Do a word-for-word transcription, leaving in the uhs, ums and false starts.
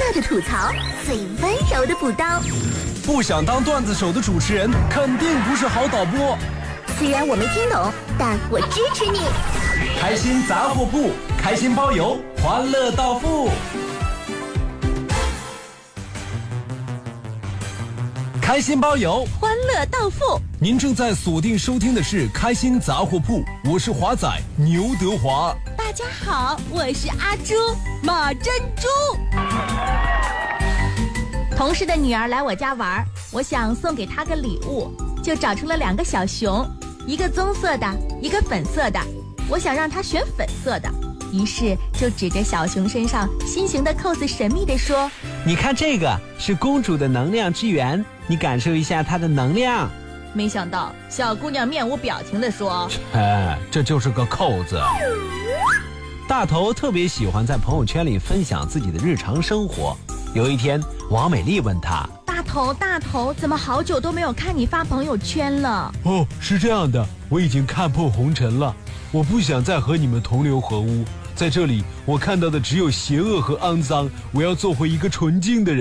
热的吐槽，最温柔的补刀。 不想当段子手的主持人，肯定不是好导播。 虽然我没听懂，但我支持你。 开心杂货铺，开心包邮，欢乐到付。开心包邮， 欢乐到付。 您正在锁定收听的是开心杂货铺，我是华仔牛德华。 大家好，我是阿朱马珍珠。同事的女儿来我家玩，我想送给她个礼物，就找出了两个小熊，一个棕色的，一个粉色的。我想让她选粉色的，于是就指着小熊身上心形的扣子，神秘地说：“ 你看这个是公主的能量之源，你感受一下她的能量。” 没想到小姑娘面无表情地说：“ 哎，这就是个扣子。” 大头特别喜欢在朋友圈里分享自己的日常生活。有一天，王美丽问他：“ 大头大头，怎么好久都没有看你发朋友圈了？” 哦，是这样的，我已经看破红尘了，我不想再和你们同流合污。在这里，我看到的只有邪恶和肮脏，我要做回一个纯净的人。